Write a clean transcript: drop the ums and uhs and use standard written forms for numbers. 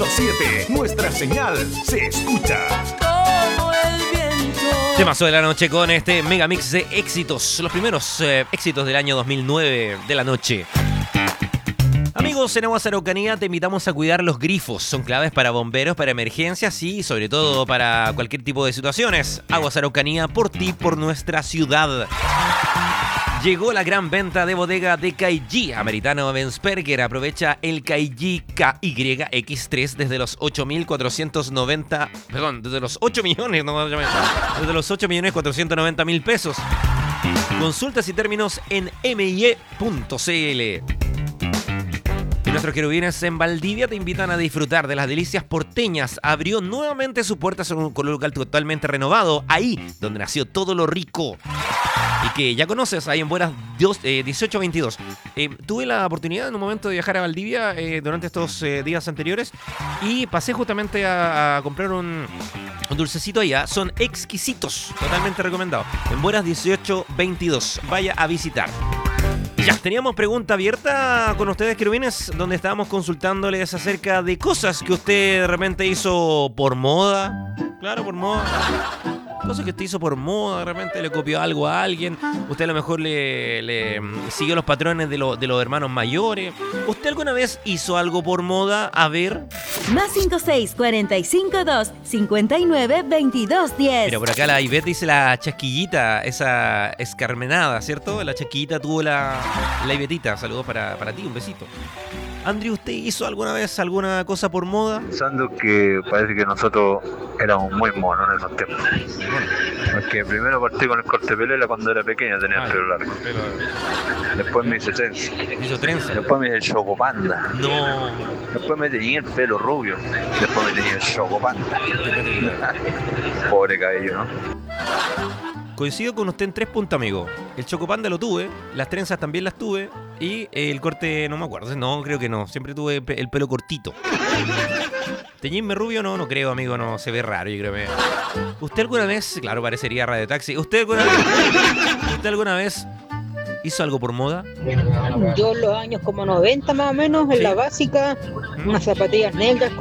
106.7. Nuestra señal se escucha. Como el viento. Temazo de la noche con este mega mix de éxitos. Los primeros éxitos del año 2009 de la noche. Amigos, en Aguas Araucanía te invitamos a cuidar los grifos. Son claves para bomberos, para emergencias y sobre todo para cualquier tipo de situaciones. Aguas Araucanía, por ti, por nuestra ciudad. Llegó la gran venta de bodega de KG. Ameritano Bensperger aprovecha el KG KYX3 desde los 8.490... Perdón, desde los 8 millones, no, desde los 8.490.000 pesos. Consultas y términos en mie.cl. Y nuestros querubines en Valdivia te invitan a disfrutar de las delicias porteñas. Abrió nuevamente sus puertas con un local totalmente renovado, ahí donde nació todo lo rico. Y que ya conoces, ahí en Buenas 1822. Tuve la oportunidad en un momento de viajar a Valdivia durante estos días anteriores y pasé justamente a comprar un dulcecito allá. Son exquisitos, totalmente recomendados. En Buenas 1822, vaya a visitar. Ya, teníamos pregunta abierta con ustedes, querubines, donde estábamos consultándoles acerca de cosas que usted de repente hizo por moda. Claro, por moda. Cosas que usted hizo por moda, de repente le copió algo a alguien. Usted a lo mejor le siguió los patrones de los hermanos mayores. ¿Usted alguna vez hizo algo por moda? A ver. Más 56-45-2-59-22-10. Mira, por acá la Ivette dice la chasquillita, esa escarmenada, ¿cierto? La chasquillita tuvo la Ivetita. Saludos para ti, un besito. Andrew, ¿usted hizo alguna vez alguna cosa por moda? Pensando que parece que nosotros éramos muy monos en esos tiempos. Porque primero partí con el corte pelela cuando era pequeño, tenía el pelo largo. Después me hice trenza. ¿Hizo trenza? Después me hice el chocopanda. No. Después me teñí el pelo rubio. Después me teñí el chocopanda. Pobre cabello, ¿no? Coincido con usted en 3 puntos, amigo. El chocopanda lo tuve, las trenzas también las tuve y el corte no me acuerdo. No, creo que no. Siempre tuve el pelo cortito. ¿Teñirme rubio? No creo, amigo. No, se ve raro, yo creo. ¿Usted alguna vez? Claro, parecería Radio Taxi. ¿Usted alguna vez hizo algo por moda? Yo en los años como 90 más o menos, en la básica, unas zapatillas negras